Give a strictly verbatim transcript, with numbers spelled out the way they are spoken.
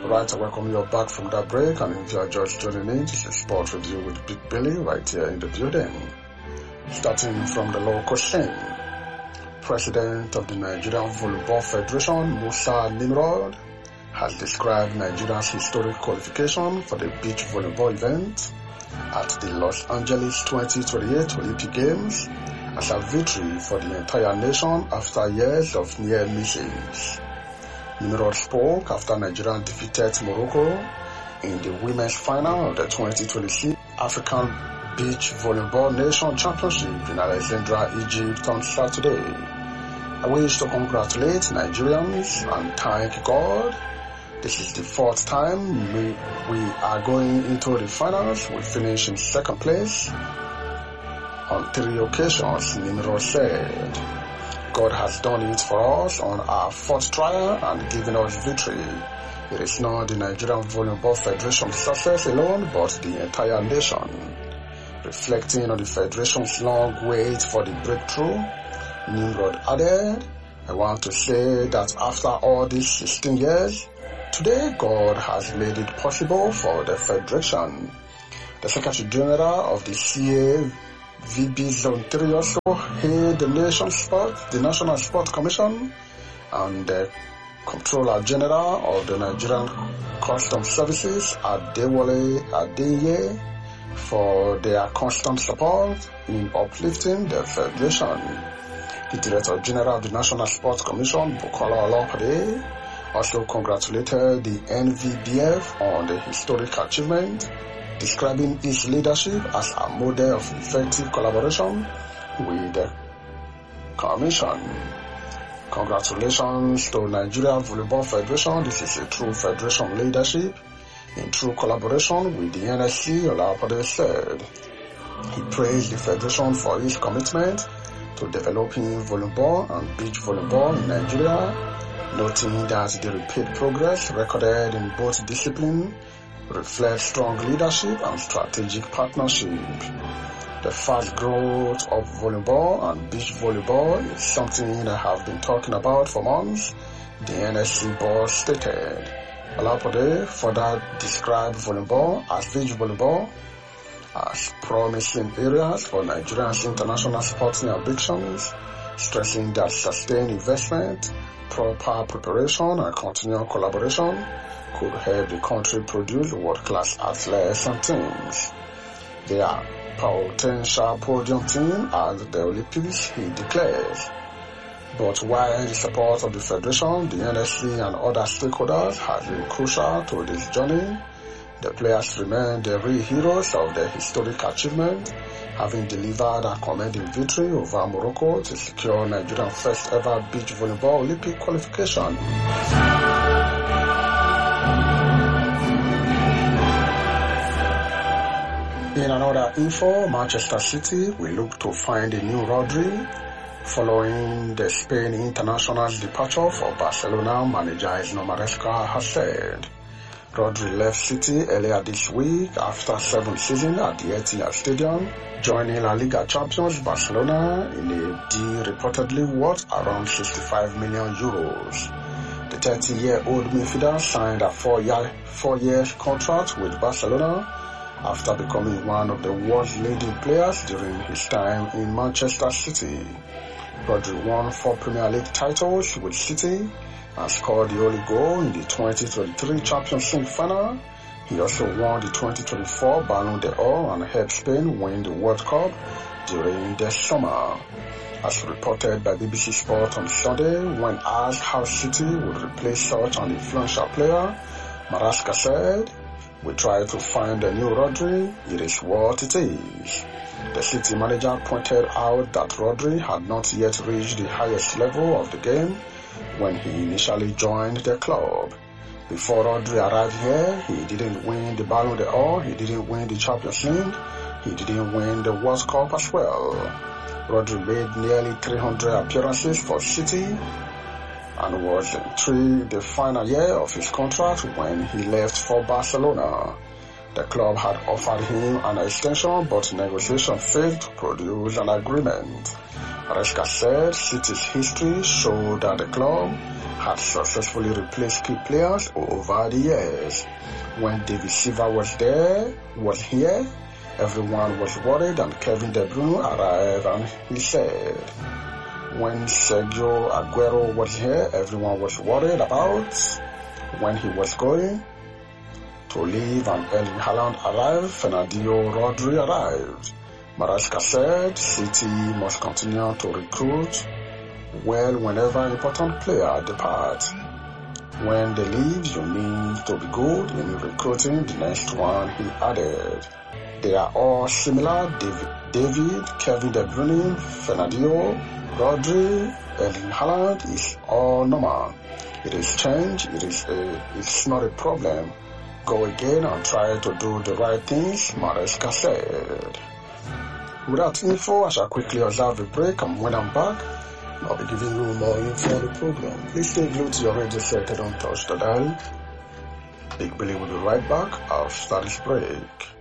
Right, I welcome you back from that break, and if you are just joining in, this is Sport Review with Big Billy right here in the building. Starting from the local scene, President of the Nigerian Volleyball Federation, Musa Nimrod, has described Nigeria's historic qualification for the beach volleyball event at the Los Angeles twenty twenty-eight Olympic Games as a victory for the entire nation after years of near misses. Nimrod spoke after Nigeria defeated Morocco in the women's final of the twenty twenty-six African Beach Volleyball Nation Championship in Alexandria, Egypt on Saturday. I wish to congratulate Nigerians and thank God. This is the fourth time we, we are going into the finals. We finished in second place on three occasions, Nimrod said. God has done it for us on our fourth trial and given us victory. It is not the Nigerian Volleyball Federation's success alone, but the entire nation. Reflecting on the Federation's long wait for the breakthrough, Nimrod added, I want to say that after all these sixteen years, today God has made it possible for the Federation. The Secretary General of the C A V B Zone three also hailed the Nation Sport, the National Sport Commission, and the Comptroller General of the Nigerian Customs Services, Adewale Adeye, for their constant support in uplifting the Federation. The Director General of the National Sports Commission, Bukola Olopade, also congratulated the N V B F on the historic achievement, describing its leadership as a model of effective collaboration with the Commission. Congratulations to Nigeria Volleyball Federation. This is a true Federation leadership in true collaboration with the N S C, Olapade said. He praised the Federation for its commitment to developing volleyball and beach volleyball in Nigeria, noting that the rapid progress recorded in both disciplines reflects strong leadership and strategic partnership. The fast growth of volleyball and beach volleyball is something I have been talking about for months, the N S C board stated. Olapade further described volleyball as beach volleyball as promising areas for Nigeria's international sporting ambitions, stressing that sustained investment, proper preparation and continual collaboration could help the country produce world-class athletes and teams. They are potential podium team at the Olympics, he declares. But while the support of the Federation, the N S C and other stakeholders has been crucial to this journey, the players remain the real heroes of the historic achievement, having delivered a commanding victory over Morocco to secure Nigeria's first ever beach volleyball Olympic qualification. In another info, Manchester City will look to find a new Rodri following the Spain international's departure for Barcelona, manager Isno Maresca has said. Rodri left City earlier this week after seven seasons at the Etihad Stadium, joining La Liga champions Barcelona in a deal reportedly worth around sixty-five million euros. The thirty-year-old midfielder signed a four-year, four-year contract with Barcelona after becoming one of the world's leading players during his time in Manchester City. Rodri won four Premier League titles with City and scored the only goal in the twenty twenty-three Champions League final. He also won the twenty twenty-four Ballon d'Or and helped Spain win the World Cup during the summer. As reported by B B C Sport on Sunday, when asked how City would replace such an influential player, Maresca said, "We try to find a new Rodri, it is what it is." The City manager pointed out that Rodri had not yet reached the highest level of the game when he initially joined the club. Before Rodri arrived here, he didn't win the Ballon d'Or, he didn't win the Champions League, he didn't win the World Cup as well. Rodri made nearly three hundred appearances for City and was in three the final year of his contract when he left for Barcelona. The club had offered him an extension, but negotiations failed to produce an agreement. Maresca said City's history showed that the club had successfully replaced key players over the years. When David Silva was there, was here, everyone was worried and Kevin De Bruyne arrived and he said, when Sergio Aguero was here, everyone was worried about when he was going to leave and Erling Haaland arrived, Fernandinho Rodri arrived. Maresca said City must continue to recruit well whenever important player departs. When they leave, you need to be good in recruiting the next one, he added. They are all similar, David, David Kevin De Bruyne, Fernandinho, Rodri, Erling Haaland is all normal. It is change, it is a, it's not a problem. Go again and try to do the right things, Maresca said. Without info, I shall quickly observe a break, and when I'm back, I'll be giving you more info on the program. Please stay glued to your radio set and don't touch the dial. Big Billy will be right back after this break.